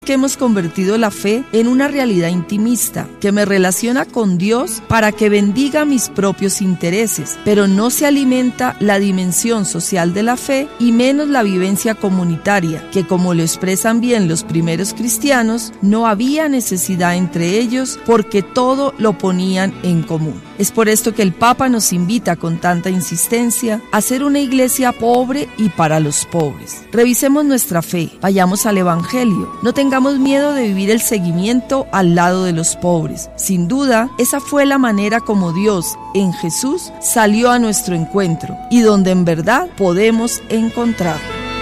que hemos convertido la fe en una realidad intimista, que me relaciona con Dios para que bendiga mis propios intereses, pero no se alimenta la dimensión social de la fe y menos la vivencia comunitaria, que como lo expresan bien los primeros cristianos, no había necesidad entre ellos porque todo lo ponían en común. Es por esto que el Papa nos invita con tanta insistencia a ser una iglesia pobre y para los pobres. Revisemos nuestra fe, vayamos al Evangelio, no tengamos miedo de vivir el seguimiento al lado de los pobres. Sin duda, esa fue la manera como Dios, en Jesús, salió a nuestro encuentro y donde en verdad podemos encontrar.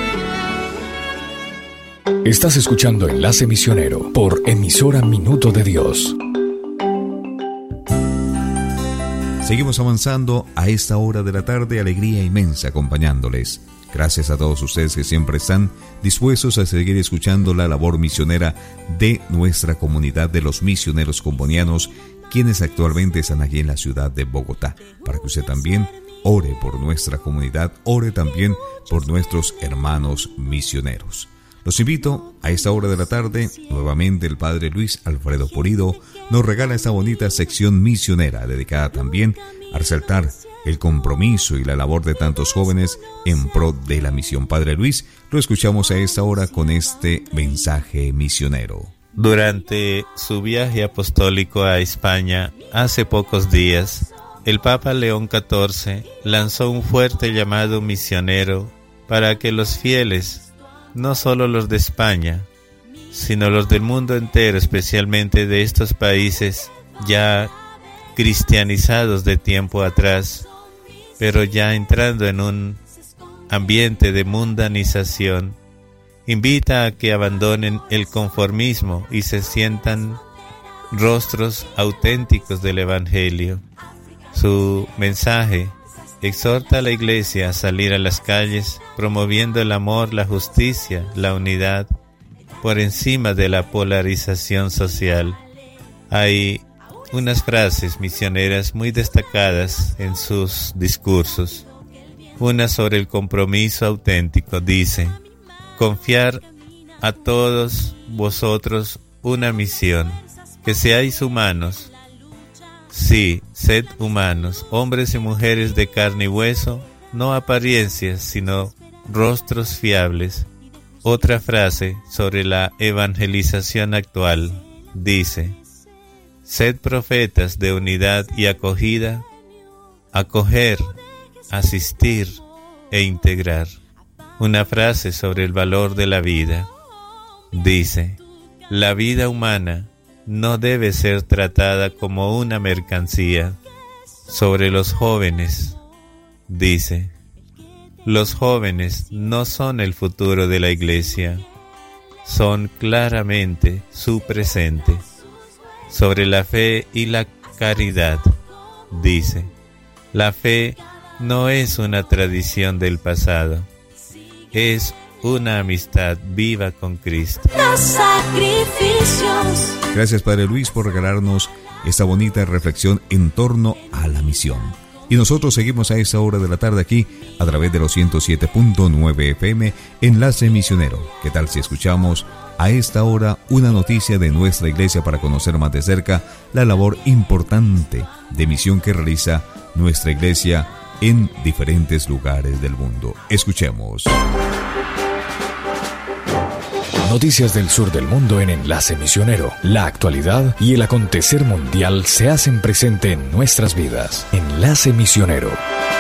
Estás escuchando Enlace Misionero por emisora Minuto de Dios. Seguimos avanzando a esta hora de la tarde, alegría inmensa acompañándoles. Gracias a todos ustedes que siempre están dispuestos a seguir escuchando la labor misionera de nuestra comunidad de los misioneros combonianos, quienes actualmente están aquí en la ciudad de Bogotá, para que usted también ore por nuestra comunidad, ore también por nuestros hermanos misioneros. Los invito a esta hora de la tarde, nuevamente el Padre Luis Alfredo Pulido nos regala esta bonita sección misionera dedicada también a resaltar el compromiso y la labor de tantos jóvenes en pro de la misión. Padre Luis, lo escuchamos a esta hora con este mensaje misionero. Durante su viaje apostólico a España hace pocos días, el Papa León XIV lanzó un fuerte llamado misionero para que los fieles, no solo los de España, sino los del mundo entero, especialmente de estos países ya cristianizados de tiempo atrás, pero ya entrando en un ambiente de mundanización, invita a que abandonen el conformismo y se sientan rostros auténticos del Evangelio. Su mensaje exhorta a la Iglesia a salir a las calles promoviendo el amor, la justicia, la unidad, por encima de la polarización social. Hay unas frases misioneras muy destacadas en sus discursos. Una sobre el compromiso auténtico dice: confiar a todos vosotros una misión, que seáis humanos. Sí, sed humanos, hombres y mujeres de carne y hueso, no apariencias, sino rostros fiables. Otra frase sobre la evangelización actual dice: sed profetas de unidad y acogida, acoger, asistir e integrar. Una frase sobre el valor de la vida dice: la vida humana no debe ser tratada como una mercancía. Sobre los jóvenes dice: los jóvenes no son el futuro de la Iglesia, son claramente su presente. Sobre la fe y la caridad dice: la fe no es una tradición del pasado, es una amistad viva con Cristo. Los sacrificios. Gracias, Padre Luis, por regalarnos esta bonita reflexión en torno a la misión. Y nosotros seguimos a esa hora de la tarde aquí a través de los 107.9 FM, Enlace Misionero. ¿Qué tal si escuchamos a esta hora una noticia de nuestra iglesia para conocer más de cerca la labor importante de misión que realiza nuestra iglesia en diferentes lugares del mundo? Escuchemos. Noticias del sur del mundo en Enlace Misionero. La actualidad y el acontecer mundial se hacen presente en nuestras vidas. Enlace Misionero.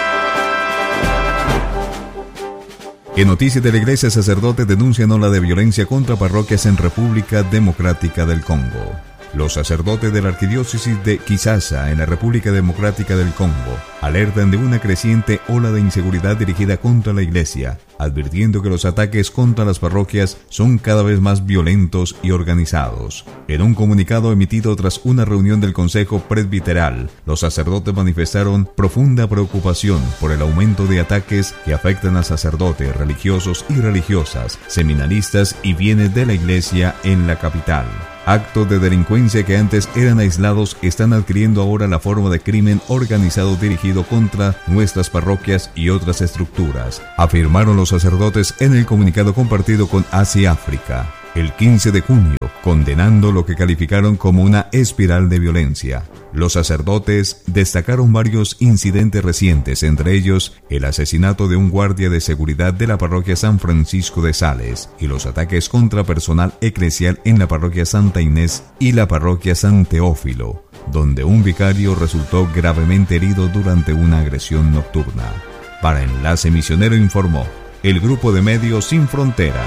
En noticias de la iglesia, sacerdotes denuncian ola de violencia contra parroquias en República Democrática del Congo. Los sacerdotes de la arquidiócesis de Kinshasa, en la República Democrática del Congo, alertan de una creciente ola de inseguridad dirigida contra la iglesia, advirtiendo que los ataques contra las parroquias son cada vez más violentos y organizados. En un comunicado emitido tras una reunión del Consejo Presbiteral, los sacerdotes manifestaron profunda preocupación por el aumento de ataques que afectan a sacerdotes, religiosos y religiosas, seminaristas y bienes de la iglesia en la capital. Actos de delincuencia que antes eran aislados están adquiriendo ahora la forma de crimen organizado dirigido contra nuestras parroquias y otras estructuras, afirmaron los sacerdotes en el comunicado compartido con Asia África. El 15 de junio, condenando lo que calificaron como una espiral de violencia. Los sacerdotes destacaron varios incidentes recientes, entre ellos el asesinato de un guardia de seguridad de la parroquia San Francisco de Sales y los ataques contra personal eclesial en la parroquia Santa Inés y la parroquia San Teófilo, donde un vicario resultó gravemente herido durante una agresión nocturna. Para Enlace Misionero informó el Grupo de Medios Sin Fronteras.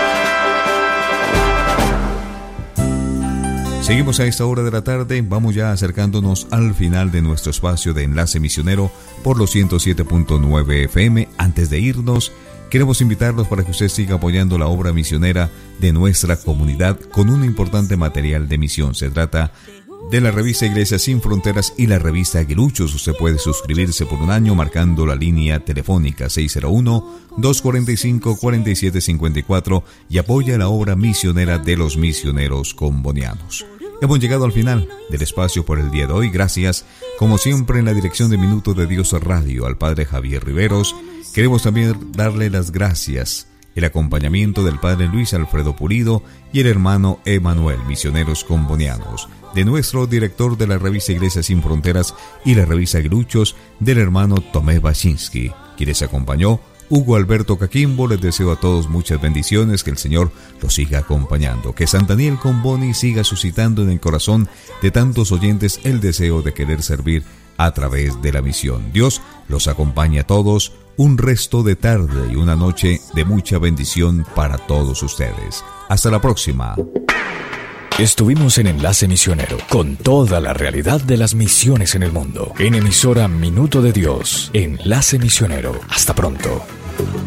Seguimos a esta hora de la tarde, vamos ya acercándonos al final de nuestro espacio de Enlace Misionero por los 107.9 FM. Antes de irnos, queremos invitarlos para que usted siga apoyando la obra misionera de nuestra comunidad con un importante material de misión. Se trata de la revista Iglesias Sin Fronteras y la revista Aguiluchos. Usted puede suscribirse por un año marcando la línea telefónica 601-245-4754 y apoya la obra misionera de los misioneros combonianos. Hemos llegado al final del espacio por el día de hoy. Gracias, como siempre, en la dirección de Minuto de Dios Radio al Padre Javier Riveros. Queremos también darle las gracias, el acompañamiento del Padre Luis Alfredo Pulido y el hermano Emanuel, misioneros combonianos, de nuestro director de la revista Iglesias Sin Fronteras y la revista Aguiluchos, del hermano Tomé Baczynski, quienes acompañó Hugo Alberto Caquimbo. Les deseo a todos muchas bendiciones, que el Señor los siga acompañando, que San Daniel Comboni siga suscitando en el corazón de tantos oyentes el deseo de querer servir a través de la misión. Dios los acompañe a todos, un resto de tarde y una noche de mucha bendición para todos ustedes. Hasta la próxima. Estuvimos en Enlace Misionero con toda la realidad de las misiones en el mundo. En emisora Minuto de Dios, Enlace Misionero. Hasta pronto.